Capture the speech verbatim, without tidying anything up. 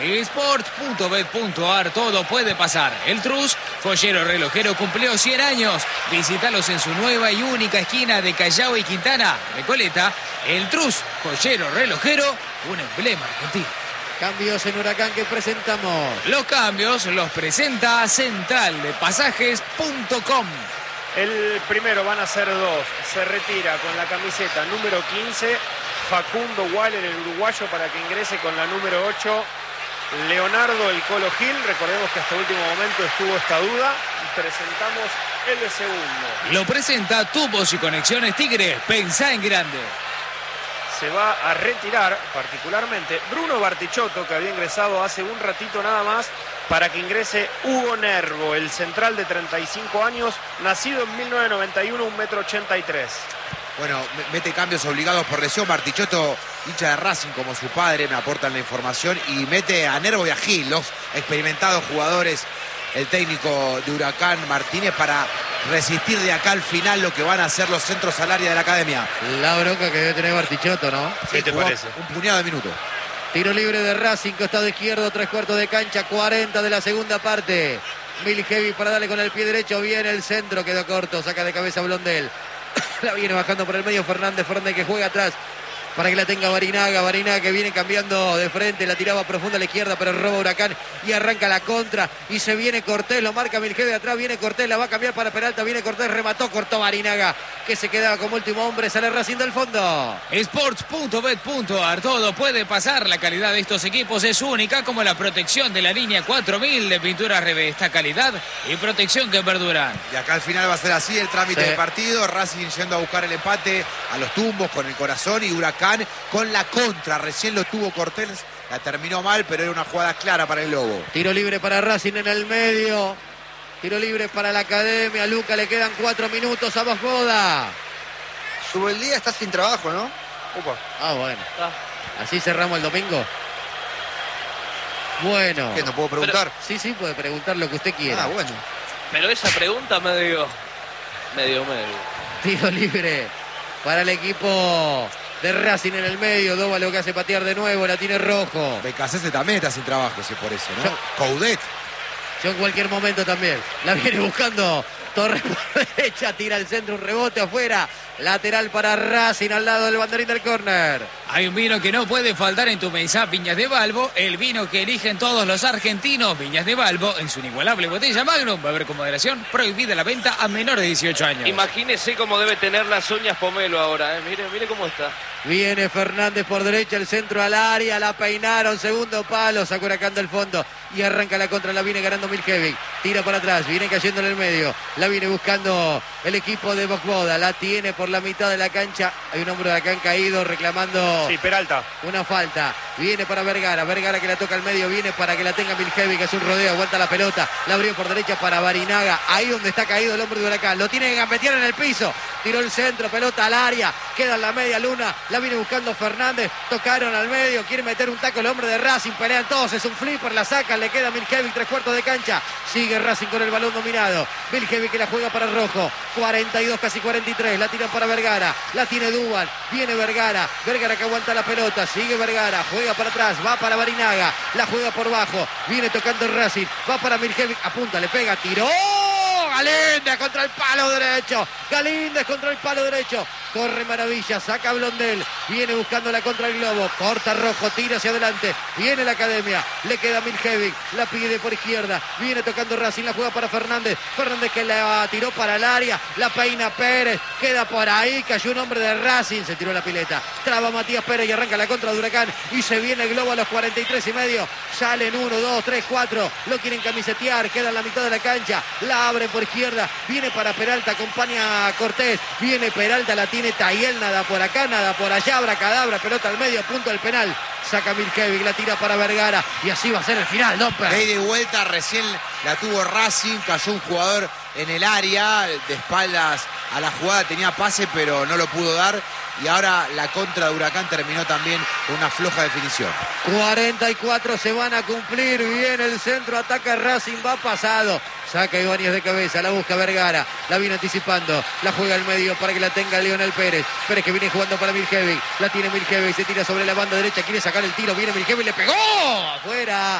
Sports punto bet punto ar, todo puede pasar. El Trus, joyero relojero, cumplió cien años. Visítalos en su nueva y única esquina de Callao y Quintana, Recoleta. El Trus, joyero relojero, un emblema argentino. Cambios en Huracán que presentamos. Los cambios los presenta Central de Pasajes punto com. El primero van a ser dos. Se retira con la camiseta número quince Facundo Waller, el uruguayo, para que ingrese con la número ocho Leonardo el Colo Gil. Recordemos que hasta último momento estuvo esta duda. Presentamos el de segundo. Lo presenta Tubos y Conexiones Tigre. Pensá en grande. Se va a retirar particularmente Bruno Bartichotto, que había ingresado hace un ratito nada más, para que ingrese Hugo Nervo, el central de treinta y cinco años, nacido en mil novecientos noventa y uno, un metro ochenta y tres. Bueno, mete cambios obligados por lesión. Bartichotto, hincha de Racing como su padre, me aportan la información, y mete a Nervo y a Gil, los experimentados jugadores, el técnico de Huracán Martínez, para resistir de acá al final lo que van a hacer los centros al área de la academia. La bronca que debe tener Bartichotto, ¿no? ¿Qué te parece? Un puñado de minutos. Tiro libre de Racing, costado izquierdo, tres cuartos de cancha, cuarenta de la segunda parte. Miljevic para darle con el pie derecho, viene el centro, quedó corto, saca de cabeza Blondel. La viene bajando por el medio Fernández, Fernández que juega atrás para que la tenga Barinaga, Barinaga que viene cambiando de frente, la tiraba profunda a la izquierda, pero roba Huracán y arranca la contra, y se viene Cortés, lo marca Miljevic atrás, viene Cortés, la va a cambiar para Peralta, viene Cortés, remató, cortó Barinaga, que se quedaba como último hombre, sale Racing del fondo. Sports punto bet punto ar, todo puede pasar. La calidad de estos equipos es única, como la protección de la línea cuatro mil de pintura Revesta, calidad y protección que perduran. Y acá al final va a ser así el trámite Sí. del partido. Racing yendo a buscar el empate a los tumbos con el corazón, y Huracán con la contra. Recién lo tuvo Cortés, la terminó mal, pero era una jugada clara para el Lobo. Tiro libre para Racing en el medio. Tiro libre para la academia. Luca, le quedan cuatro minutos a Bosboda. Subeldía está sin trabajo, ¿no? Upa. Ah, bueno. Así cerramos el domingo. Bueno. ¿Qué, no puedo preguntar? Sí, sí, puede preguntar lo que usted quiera. Ah, bueno. Pero esa pregunta medio, medio, medio. Tiro libre para el equipo de Racing en el medio. Dóvalo que hace patear de nuevo. La tiene Rojo. Becasese también está sin trabajo, si es por eso, ¿no? Yo- Coudet. Yo en cualquier momento también. La viene buscando Torres por derecha. Tira al centro, un rebote afuera. Lateral para Racing al lado del banderín del córner. Hay un vino que no puede faltar en tu mesa, Viñas de Balbo, el vino que eligen todos los argentinos. Viñas de Balbo, en su inigualable botella Magnum, va a haber con moderación, prohibida la venta a menores de dieciocho años. Imagínese cómo debe tener las uñas Pomelo ahora, ¿eh? Mire, mire cómo está. Viene Fernández por derecha, el centro al área, la peinaron, segundo palo, sacó Huracán del fondo y arranca la contra, la viene ganando Miljevic, tira para atrás, viene cayendo en el medio, la viene buscando el equipo de Bosboda, la tiene por la mitad de la cancha, hay un hombre de acá caído reclamando Sí, Peralta. una falta, viene para Vergara, Vergara que la toca al medio, viene para que la tenga Miljevic, que es un rodeo, aguanta la pelota, la abrió por derecha para Barinaga, ahí donde está caído el hombre de Huracán, lo tiene que gambetear en el piso, tiró el centro, pelota al área, queda en la media luna, la viene buscando Fernández, tocaron al medio, quiere meter un taco el hombre de Racing, pelean todos, es un flipper, la sacan, le queda Miljevic, tres cuartos de cancha, sigue Racing con el balón dominado, Miljevic que la juega para Rojo, cuarenta y dos, casi cuarenta y tres, la tiran para Vergara, la tiene Duban, viene Vergara, Vergara que aguanta la pelota, sigue Vergara, juega para atrás, va para Barinaga, la juega por bajo, viene tocando Racing, va para Miljevic, apunta, le pega, tiró, Galíndez contra el palo derecho, Galíndez contra el palo derecho, corre Maravilla, saca Blondel, viene buscando la contra el globo, corta Rojo, tira hacia adelante, viene la academia, le queda Miljevic, la pide por izquierda, viene tocando Racing, la juega para Fernández, Fernández que la tiró para el área, la peina Pérez, queda por ahí, cayó un hombre de Racing, se tiró la pileta, traba Matías Pérez y arranca la contra de Huracán, y se viene el globo a los cuarenta y tres y medio, salen uno, dos, tres, cuatro, lo quieren camisetear, queda en la mitad de la cancha, la abre por izquierda, viene para Peralta, acompaña a Cortés, viene Peralta, la tiene Tayel, nada por acá, nada por allá, abracadabra, pelota al medio, punto del penal, saca Miljevic, la tira para Vergara, y así va a ser el final, Domper. Ley de vuelta, recién la tuvo Racing, cayó un jugador en el área, de espaldas a la jugada, tenía pase pero no lo pudo dar, y ahora la contra de Huracán terminó también con una floja definición. cuarenta y cuatro se van a cumplir. Bien el centro, ataca Racing, va pasado. Saca Ibáñez de cabeza, la busca Vergara, la viene anticipando, la juega al medio para que la tenga Lionel Pérez. Pérez que viene jugando para Miljevic, la tiene Miljevic, se tira sobre la banda derecha, quiere sacar el tiro, viene Miljevic, le pegó afuera.